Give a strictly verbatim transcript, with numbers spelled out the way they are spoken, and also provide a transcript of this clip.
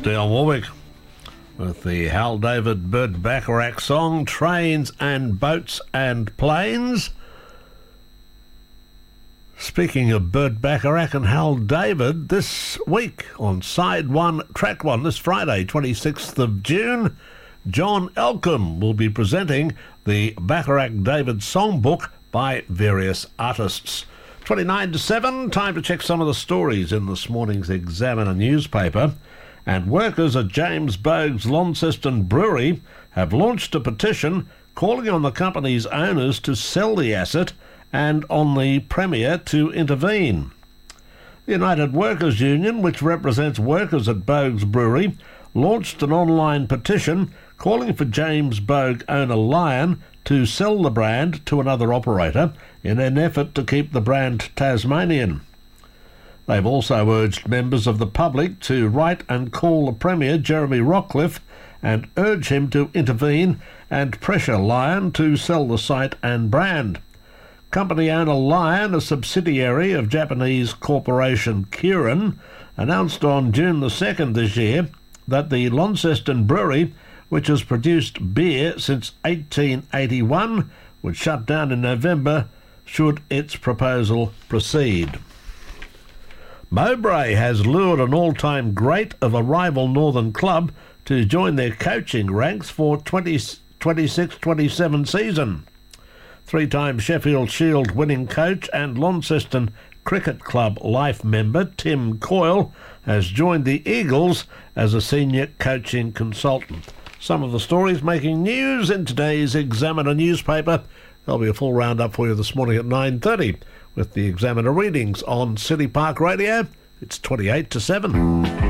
Dale Warwick with the Hal David Burt Bacharach song, Trains and Boats and Planes. Speaking of Burt Bacharach and Hal David, this week on Side one, Track one, this Friday, twenty-sixth of June, John Elcombe will be presenting the Bacharach David songbook by various artists. twenty-nine to seven, time to check some of the stories in this morning's Examiner newspaper. And workers at James Boag's Launceston Brewery have launched a petition calling on the company's owners to sell the asset and on the Premier to intervene. The United Workers Union, which represents workers at Boag's Brewery, launched an online petition calling for James Boag owner Lion to sell the brand to another operator in an effort to keep the brand Tasmanian. They've also urged members of the public to write and call the Premier, Jeremy Rockcliffe, and urge him to intervene and pressure Lion to sell the site and brand. Company owner Lion, a subsidiary of Japanese corporation Kirin, announced on June the second this year that the Launceston Brewery, which has produced beer since eighteen eighty-one, would shut down in November should its proposal proceed. Mowbray has lured an all-time great of a rival northern club to join their coaching ranks for twenty twenty-six twenty-seven season. Three-time Sheffield Shield winning coach and Launceston Cricket Club life member Tim Coyle has joined the Eagles as a senior coaching consultant. Some of the stories making news in today's Examiner newspaper. There'll be a full roundup for you this morning at nine thirty with the Examiner readings on City Park Radio. It's twenty-eight to seven.